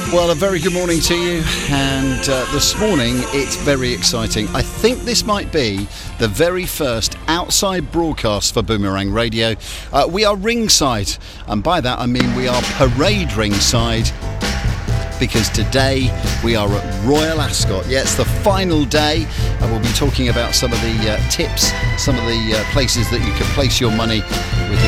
Well, a very good morning to you, and this morning it's very exciting. I think this might be the very first outside broadcast for Boomerang Radio. We are ringside, and by that I mean we are parade ringside, because today we are at Royal Ascot. Yeah, it's the final day, and we'll be talking about some of the tips, some of the places that you can place your money with